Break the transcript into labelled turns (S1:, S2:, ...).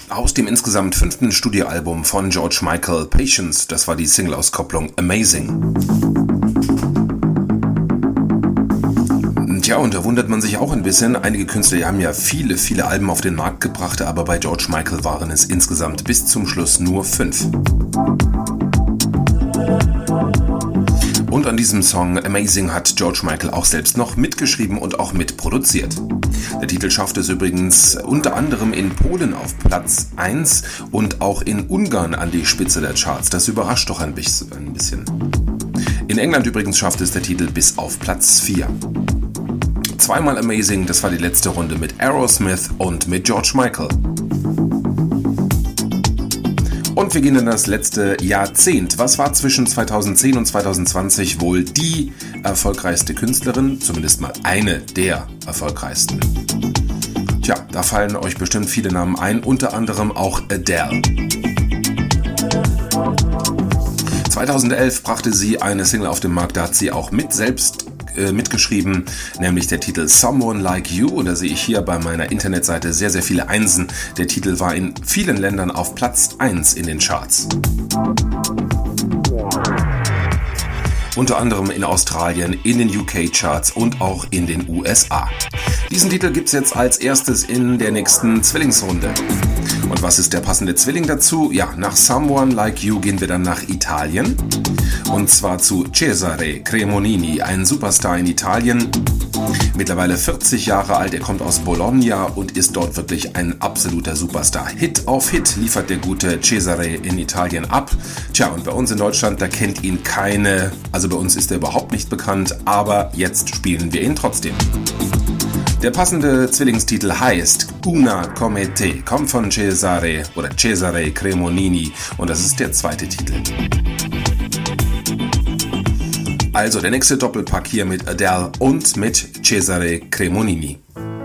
S1: aus dem insgesamt 5. Studioalbum von George Michael, Patience. Das war die Single-Auskopplung Amazing. Tja, und da wundert man sich auch ein bisschen. Einige Künstler, die haben ja viele Alben auf den Markt gebracht, aber bei George Michael waren es insgesamt bis zum Schluss nur 5. Und an diesem Song Amazing hat George Michael auch selbst noch mitgeschrieben und auch mitproduziert. Der Titel schaffte es übrigens unter anderem in Polen auf Platz 1 und auch in Ungarn an die Spitze der Charts. Das überrascht doch ein bisschen. In England übrigens schaffte es der Titel bis auf Platz 4. Zweimal Amazing, das war die letzte Runde mit Aerosmith und mit George Michael. Und wir gehen in das letzte Jahrzehnt. Was war zwischen 2010 und 2020 wohl die erfolgreichste Künstlerin? Zumindest mal eine der erfolgreichsten. Tja, da fallen euch bestimmt viele Namen ein, unter anderem auch Adele. 2011 brachte sie eine Single auf den Markt, da hat sie auch selbst mitgeschrieben, nämlich der Titel Someone Like You, und da sehe ich hier bei meiner Internetseite sehr viele Einsen. Der Titel war in vielen Ländern auf Platz 1 in den Charts. Unter anderem in Australien, in den UK-Charts und auch in den USA. Diesen Titel gibt's jetzt als erstes in der nächsten Zwillingsrunde. Und was ist der passende Zwilling dazu? Ja, nach Someone Like You gehen wir dann nach Italien. Und zwar zu Cesare Cremonini, ein Superstar in Italien. Mittlerweile 40 Jahre alt, er kommt aus Bologna und ist dort wirklich ein absoluter Superstar. Hit auf Hit liefert der gute Cesare in Italien ab. Tja, und bei uns in Deutschland, da kennt ihn keine, also bei uns ist er überhaupt nicht bekannt, aber jetzt spielen wir ihn trotzdem. Der passende Zwillingstitel heißt Una come te, kommt von Cesare Cremonini und das ist der zweite Titel. Also der nächste Doppelpack hier mit Adele und mit Cesare Cremonini.